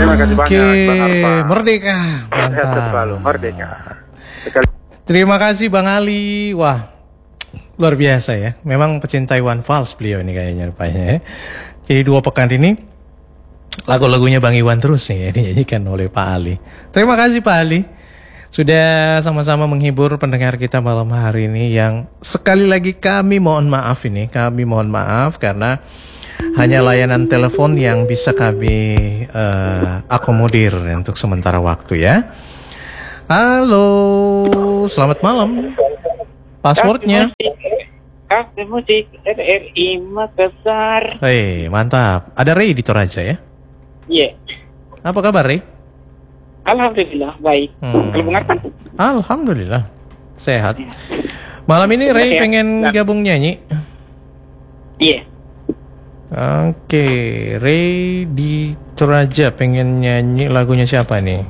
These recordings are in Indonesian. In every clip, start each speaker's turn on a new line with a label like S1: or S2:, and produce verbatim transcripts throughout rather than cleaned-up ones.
S1: Terima kasih
S2: Oke,
S1: banyak Bang Alfa.
S2: merdeka.
S1: Sehat selalu,
S2: Mantap.
S1: merdeka.
S2: Terima kasih Bang Ali. Wah, luar biasa ya. Memang pecinta Iwan Fals beliau ini kayaknya rupanya ya. Jadi dua pekan ini lagu-lagunya Bang Iwan terus nih ya, dinyanyikan oleh Pak Ali. Terima kasih Pak Ali sudah sama-sama menghibur pendengar kita malam hari ini, yang sekali lagi kami mohon maaf ini, kami mohon maaf karena hanya layanan telepon yang bisa kami uh, akomodir untuk sementara waktu ya. Halo, selamat malam. Passwordnya?
S3: Kafe Musik R R I Makassar.
S2: Hei, mantap. Ada Ray di Toraja ya?
S3: Iya. Yeah.
S2: Apa kabar Ray?
S3: Alhamdulillah baik.
S2: Hmm.
S3: Kalau Bung Arfan?
S2: Alhamdulillah sehat. Malam ini Ray
S3: Sehat.
S2: pengen gabung nyanyi.
S3: Iya.
S2: Oke, Ray di Toraja pengen nyanyi lagunya siapa nih?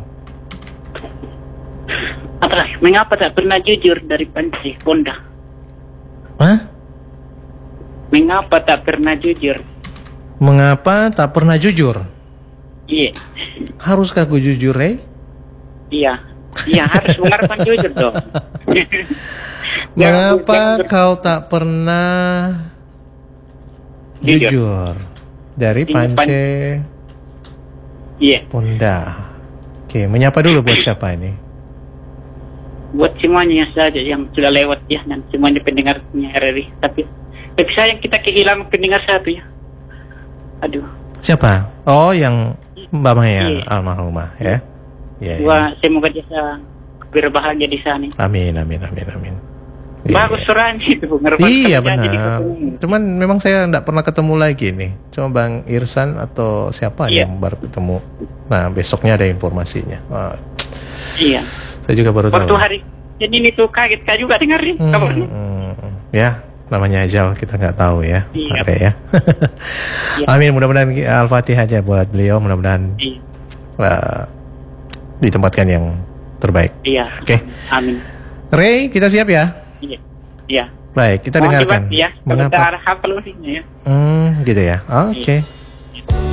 S3: Apa? Mengapa tak pernah jujur dari Panci Ponda?
S2: Hah?
S3: Mengapa tak pernah jujur?
S2: Mengapa tak pernah jujur?
S3: Iya.
S2: Haruskah aku jujur, Ray?
S3: Iya. Iya, harus Bung Arfan jujur dong.
S2: Mengapa
S3: Jangan-
S2: kau tak pernah
S3: Jujur.
S2: jujur? Dari
S3: Ini
S2: Pance
S3: Iya.
S2: Ponda. Oke, menyapa dulu buat siapa ini?
S3: Buat semuanya saja yang sudah lewat ya, dan semuanya pendengarnya R R I. Tapi tapi sayang kita kehilangan pendengar satu ya. Aduh.
S2: Siapa? Oh, yang Mbak Maya
S3: Iya.
S2: almarhumah ya. Ya, ya.
S3: Wah, semoga dia bisa berbahagia di sana.
S2: Amin, amin, amin, amin. Iya,
S3: Bagus
S2: iya.
S3: suaranya itu Bung Arfan.
S2: Iya
S3: Kalau nyanyi di
S2: benar.
S3: ketemu.
S2: Cuman memang saya tidak pernah ketemu lagi nih. Cuma Bang Irsan atau siapa
S3: Iya.
S2: yang baru ketemu. Nah besoknya ada informasinya. Wah,
S3: Iya.
S2: saya juga baru
S3: Waktu
S2: tahu.
S3: hari jadi ini tuh kaget kak juga dengerin
S2: Hmm,
S3: kabarnya.
S2: hmm, ya namanya ajal kita nggak tahu ya.
S3: Iya.
S2: Ada ya.
S3: Iya.
S2: Amin, mudah-mudahan Al-Fatihah aja buat beliau. Mudah-mudahan
S3: Iya.
S2: uh, ditempatkan yang terbaik.
S3: Iya.
S2: Oke.
S3: Amin.
S2: Ray, kita siap ya?
S3: Iya. Iya.
S2: Baik, kita
S3: Mohon
S2: dengarkan.
S3: dibantu ya.
S2: Mengapa?
S3: Sebentar hafal musiknya ya.
S2: Hmm, gitu ya. Oke.